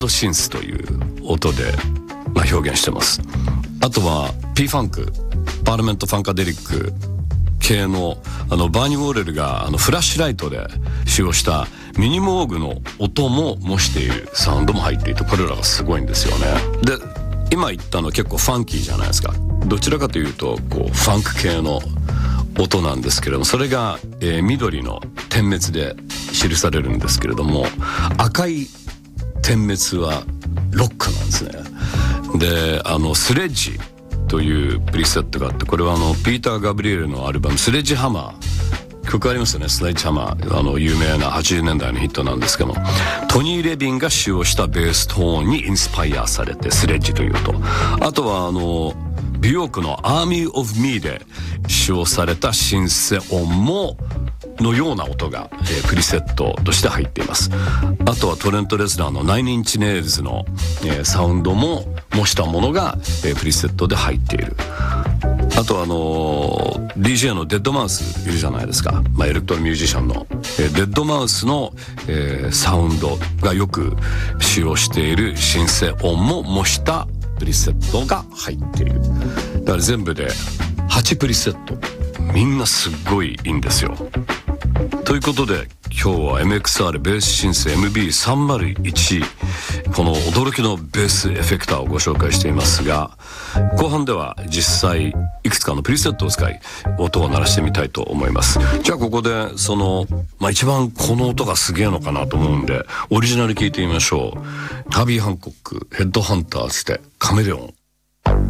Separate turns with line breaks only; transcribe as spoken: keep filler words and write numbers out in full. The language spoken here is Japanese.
シンスという音で、まあ、表現してます。あとは P ファンク、パーラメントファンカデリック系のあのバーニー・ウォーレルがあのフラッシュライトで使用したミニモーグの音も模しているサウンドも入っていて、これらがすごいんですよね。で今言ったの結構ファンキーじゃないですか。どちらかというとこうファンク系の音なんですけれども、それが、えー、緑の点滅で記されるんですけれども、赤い点滅はロックなんですね。であのスレッジというプリセットがあって、これはあのピーター・ガブリエルのアルバムスレッジハマー、曲ありますよね、スレッジハマー、あの有名なはちじゅうねんだいのヒットなんですけども、トニー・レビンが使用したベーストーンにインスパイアされてスレッジというと、あとはあのビューヨークのアーミー・オブ・ミーで使用されたシンセ音ものような音が、えー、プリセットとして入っています。あとはトレント・レズナーのナインインチネイルズの、えー、サウンドも模したものが、えー、プリセットで入っている。あとはあのー、ディージェー のデッドマウスいるじゃないですか、まあ、エレクトロミュージシャンの、えー、デッドマウスの、えー、サウンドがよく使用しているシンセ音も模したプリセットが入っている。だから全部ではちプリセット、みんなすっごいいいんですよ。ということで今日は エムエックスアール ベースシンセ エムビーさんまるいち、 この驚きのベースエフェクターをご紹介していますが、後半では実際いくつかのプリセットを使い音を鳴らしてみたいと思います。じゃあここでその、まあ、一番この音がすげえのかなと思うんでオリジナル聞いてみましょう。ハービー・ハンコックヘッドハンターズでカメレオン。